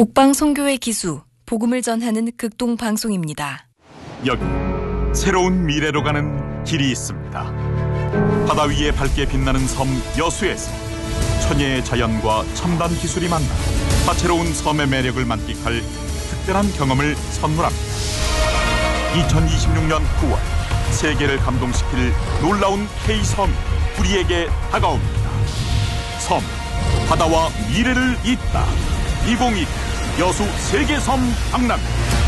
북방송교회 기수, 복음을 전하는 극동방송입니다. 여기 새로운 미래로 가는 길이 있습니다. 바다 위에 밝게 빛나는 섬 여수에서 천혜의 자연과 첨단 기술이 만나 다채로운 섬의 매력을 만끽할 특별한 경험을 선물합니다. 2026년 9월 세계를 감동시킬 놀라운 K섬이 우리에게 다가옵니다. 섬, 바다와 미래를 잇다. 2022 여수 세계섬 박람.